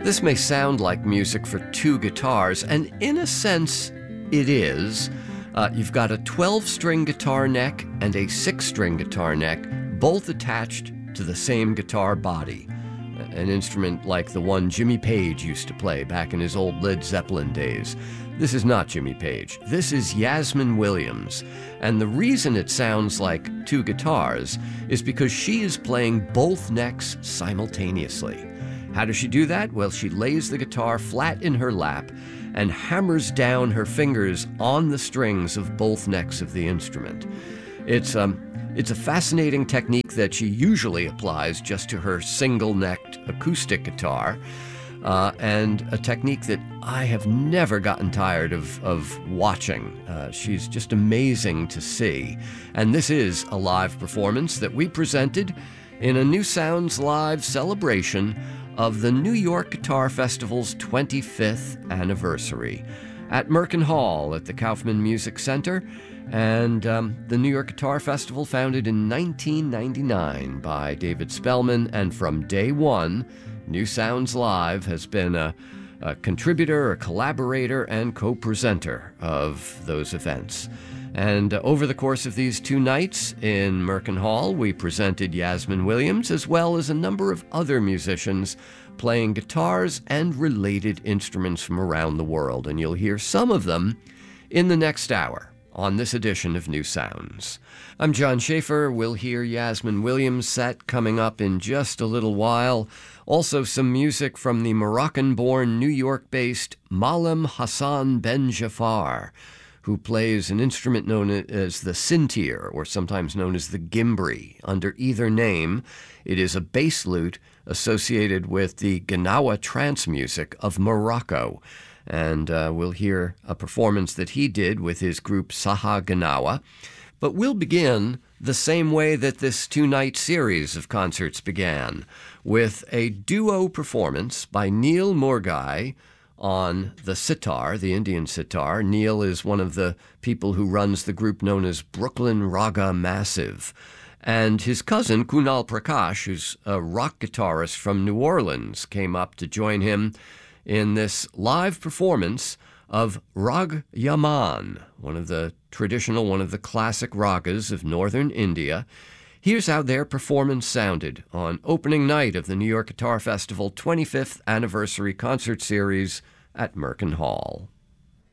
This may sound like music for two guitars, and in a sense, it is. You've got a 12-string guitar neck and a 6-string guitar neck, both attached to the same guitar body. An instrument like the one Jimmy Page used to play back in his old Led Zeppelin days. This is not Jimmy Page. This is Yasmin Williams. And the reason it sounds like two guitars is because she is playing both necks simultaneously. How does she do that? Well, she lays the guitar flat in her lap and hammers down her fingers on the strings of both necks of the instrument. It's a fascinating technique that she usually applies just to her single-necked acoustic guitar, and a technique that I have never gotten tired of watching. She's just amazing to see. And this is a live performance that we presented in a New Sounds Live celebration of the New York Guitar Festival's 25th anniversary at Merkin Hall at the Kaufman Music Center. And the New York Guitar Festival, founded in 1999 by David Spellman, and from day one, New Sounds Live has been a contributor, a collaborator, and co-presenter of those events. And over the course of these two nights in Merkin Hall, we presented Yasmin Williams as well as a number of other musicians playing guitars and related instruments from around the world. And you'll hear some of them in the next hour on this edition of New Sounds. I'm John Schaefer. We'll hear Yasmin Williams' set coming up in just a little while. Also some music from the Moroccan-born, New York-based Malem Hassan Ben Jafar, who plays an instrument known as the sintir, or sometimes known as the gimbri. Under either name, it is a bass lute associated with the Gnawa trance music of Morocco. And we'll hear a performance that he did with his group Saha Gnawa. But we'll begin the same way that this two-night series of concerts began, with a duo performance by Neil Murgai on the sitar, the Indian sitar. Neil is one of the people who runs the group known as Brooklyn Raga Massive. And his cousin, Kunal Prakash, who's a rock guitarist from New Orleans, came up to join him in this live performance of Rag Yaman, one of the classic ragas of northern India. Here's how their performance sounded on opening night of the New York Guitar Festival 25th Anniversary Concert Series at Merkin Hall.